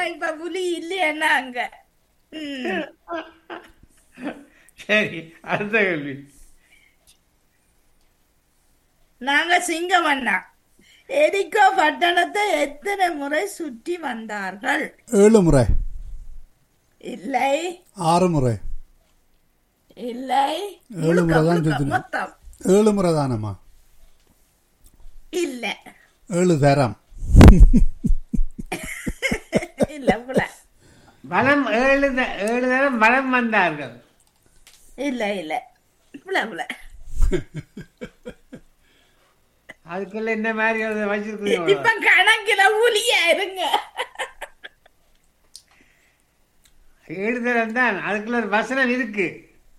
இப்ப புலி இல்லையா அங்க. சரி, அடுத்த கேள்வி. நாங்க சிங்கம் அண்ணா. எரிகோ பட்டணத்தை எத்தனை முறை சுற்றி வந்தார்கள்? 7 முறை. இல்லை 6 முறை. இல்லை 7 முறை தான் சுத்தினோம். மொத்தம் 7 முறை தானம்மா? இல்ல 7 தரம். இல்ல புல. வனம் 7 தரம் வனம் வந்தார்கள். இல்ல இல்ல புல புல. அதுக்குள்ள இந்த மாதிரி வச்சிருக்கீங்க. இப்ப கணக்கில ஊழியா இருங்க. 7 தரம் தான், அதுக்குள்ள ஒரு வசனம் இருக்கு.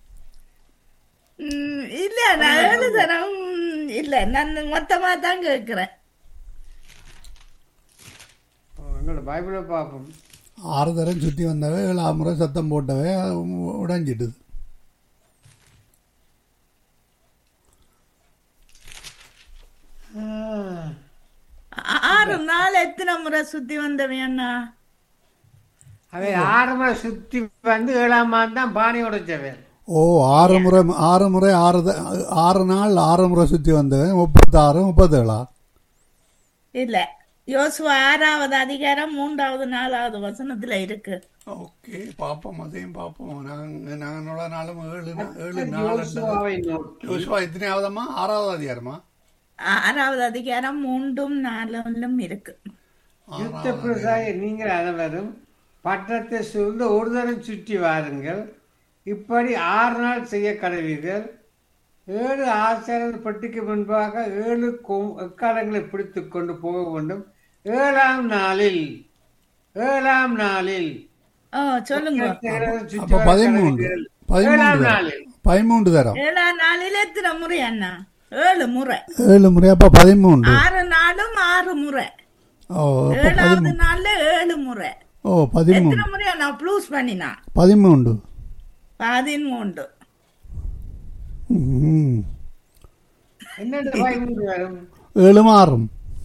இல்ல நான் 7 தரம் இல்ல, நான் மொத்தமா தான் கேட்கிறேன். எங்களோட பைபிளை பார்ப்போம். 6 தரம் சுற்றி வந்தவை, 7ஆம் முறை சத்தம் போட்டவை உடைஞ்சிட்டுது. ஆறு நாள் எத்தனை முறை சுத்தி வந்தவையண்ணா? அவை 6 முறை சுத்தி வந்து 7ஆம் மாதம் தான் பானை உடைச்சவை. ஓ, 6 முறை 6 நாள் 6 முறை சுற்றி வந்தவன் 36 37. இல்ல, யோசுவா 6வது அதிகாரம் 3வது 4வது வசனத்துல இருக்கு. ஓகே, பார்ப்போம், அதையும் பார்ப்போம். நாங்கள் நாளும் 7 யோசுவாவை நாள். நோக்கி. யோசுவா எத்தனையாவதம்மா? 6வது அதிகாரமா? 6வது அதிகாரம் 3ம் 4லும் இருக்கு. யுத்த பிரசாய நீங்கள் அனைவரும் பட்டணத்தை சூழ்ந்து ஒரு தரம் சுற்றி வாருங்கள். இப்படி 6 நாள் செய்ய கடவீர்கள். 7 ஆசாரியர் பெட்டிக்கு முன்பாக 7 எக்காலங்களை பிடித்து கொண்டு போக வேண்டும். 7ஆம் நாளில் சொல்லுங்க. அப்ப 13 தரம். 7ஆம் நாளில் எத்தனை முறை அண்ணா? 7 முறை. 7 முறை. அப்ப 13. 6 நாளும் 6 முறை. ஓ, 7வது நாள்ல 7 முறை. ஓ, 13. எத்தனை முறை நான் ப்ளூஸ் பண்ணினா? 13. 13. என்னென்ன 13 வரும்? 7 மாறும்.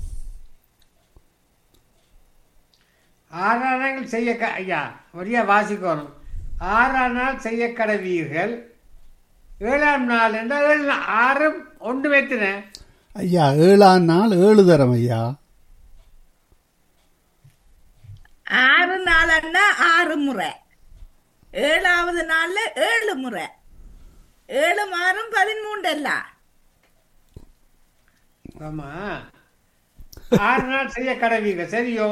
6 நாள் செய்ய ஐயா வரியா வாசிக்கணும். 6 நாள் செய்ய கடவீர்கள். 7ஆம் நாள் என்றால் 6 ஒன்று வைத்தின ஐயா. 7ஆம் நாள் 7 தரம் ஐயா. 6 நாள்னா 6 முறை. 7வது நாள்ல 7 முறை. 7 மாறும் 13 அல்ல. ஆமா, 6 நாள் செய்ய கடவீர்கள். சரியோ?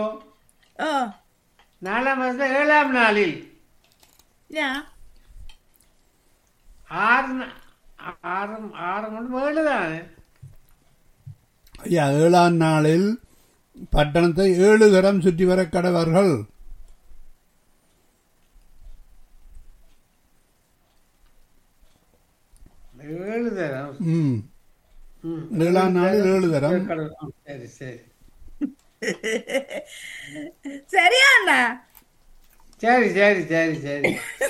4ஆம் மாதம் 7ஆம் நாளில் 6 7 தானே ஐயா. 7ஆம் நாளில் பட்டணத்தை 7 தரம் சுற்றி வர கடவர்கள். 7 தரம். 7ஆம் நாளில் 7 தரம். சரி சரி சரியா அண்ணா? சரி சரி சரி சரி.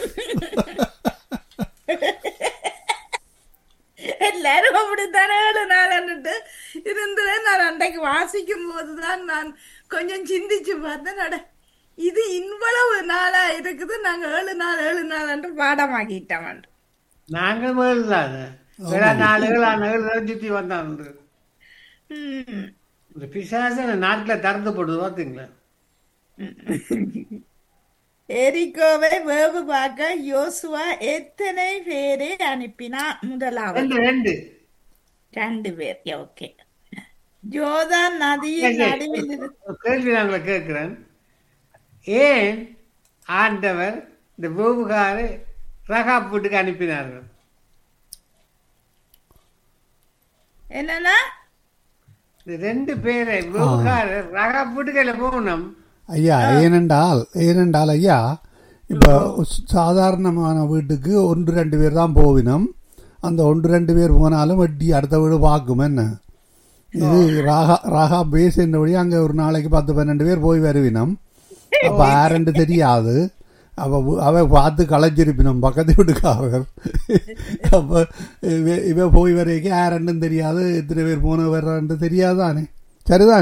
எல்லாரும் அப்படித்தானே 7 நாள்னுட்டு இருந்தது. நான் அன்றைக்கு வாசிக்கும் போதுதான் நான் கொஞ்சம் சிந்திச்சு பார்த்தேன். இது இவ்வளவு நாளா இருக்குது, நாங்க 7 நாள் என்று பாடமாக்கிட்டோம். நாங்கள் மேல்தான் 7 சுத்தி வந்தான். இந்த பிசாச நாட்டில் திறந்து போடுது பார்த்தீங்களா? எரிகோவை வேவு பார்க்க யோசுவா எத்தனை பேரை அனுப்பினா? முதலாவது 2 பேர். ஓகே. ஜோர்தான் நதியின் நடுவில் கேள்வி நாங்களை கேட்கிறேன். ஏன் ஆண்டவர் இந்த வேவுகாரை ரகாப் வீட்டுக்கு அனுப்பினார்கள்? என்னன்னா இந்த 2 பேரை வேவுகாரர் ரகாப் வீட்டுக்கு போகணும் ஐயா. ஏனென்றால் ஐயா, இப்போ சாதாரணமான வீட்டுக்கு 1-2 பேர் தான் போவினோம். அந்த 1-2 பேர் போனாலும் வட்டி அடுத்த வீடு பார்க்கும். என்ன இது ராகா பேஸ் என்றபடி அங்கே ஒரு நாளைக்கு 10-12 பேர் போய் வருவினோம். அப்போ யாருன்னு தெரியாது. அவ பார்த்து களைச்சிருப்பினோம் பக்கத்து வீட்டுக்காரர்கள். அப்போ இவ போய் வரைக்கும் யாருன்னு தெரியாது, எத்தனை பேர் போன வர்றான்னு தெரியாதானே. சரிதான்.